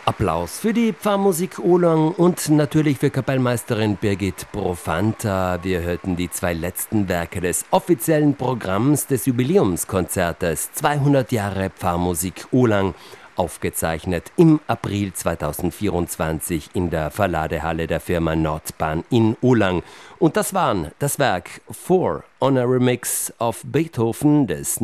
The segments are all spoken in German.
Applaus für die Pfarrmusik Ohlong und natürlich für Kapellmeisterin Birgit Profanta. Wir hörten die zwei letzten Werke des offiziellen Programms des Jubiläumskonzertes 200 Jahre Pfarrmusik Ohlong, aufgezeichnet im April 2024 in der Verladehalle der Firma Nordbahn in Ohlong. Und das waren das Werk Four on a Remix of Beethoven des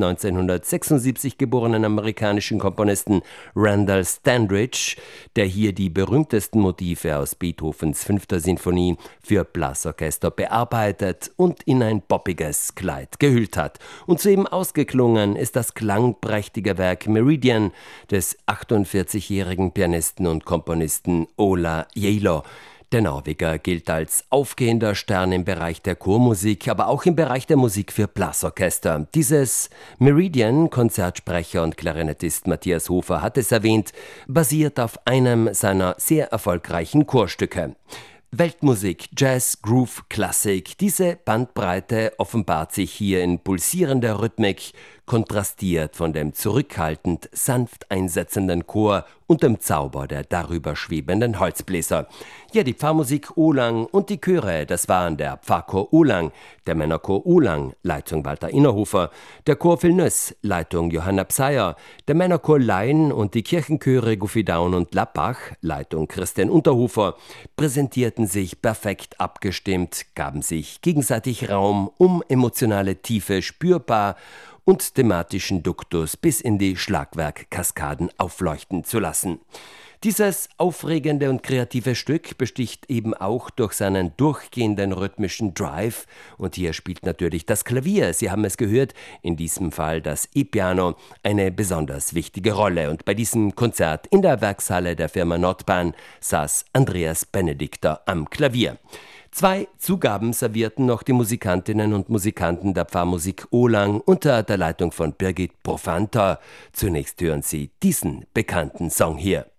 1976 geborenen amerikanischen Komponisten Randall Standridge, der hier die berühmtesten Motive aus Beethovens 5. Sinfonie für Blasorchester bearbeitet und in ein poppiges Kleid gehüllt hat. Und soeben ausgeklungen ist das klangprächtige Werk Meridian des 48-jährigen Pianisten und Komponisten Ola Jallow. Der Norweger gilt als aufgehender Stern im Bereich der Chormusik, aber auch im Bereich der Musik für Blasorchester. Dieses Meridian, Konzertsprecher und Klarinettist Matthias Hofer hat es erwähnt, basiert auf einem seiner sehr erfolgreichen Chorstücke. Weltmusik, Jazz, Groove, Klassik, diese Bandbreite offenbart sich hier in pulsierender Rhythmik, kontrastiert von dem zurückhaltend sanft einsetzenden Chor und dem Zauber der darüber schwebenden Holzbläser. Ja, die Pfarrmusik Ohlong und die Chöre, das waren der Pfarrchor Ohlong, der Männerchor Ohlong, Leitung Walter Innerhofer, der Chor Vilnöss, Leitung Johanna Psayer, der Männerchor Laien und die Kirchenchöre Guffidaun und Lappach, Leitung Christian Unterhofer, präsentierten sich perfekt abgestimmt, gaben sich gegenseitig Raum, um emotionale Tiefe spürbar und thematischen Duktus bis in die Schlagwerkkaskaden aufleuchten zu lassen. Dieses aufregende und kreative Stück besticht eben auch durch seinen durchgehenden rhythmischen Drive. Und hier spielt natürlich das Klavier, Sie haben es gehört, in diesem Fall das E-Piano, eine besonders wichtige Rolle. Und bei diesem Konzert in der Werkshalle der Firma Nordbahn saß Andreas Benedikter am Klavier. Zwei Zugaben servierten noch die Musikantinnen und Musikanten der Pfarrmusik Ohlong unter der Leitung von Birgit Profanta. Zunächst hören Sie diesen bekannten Song hier.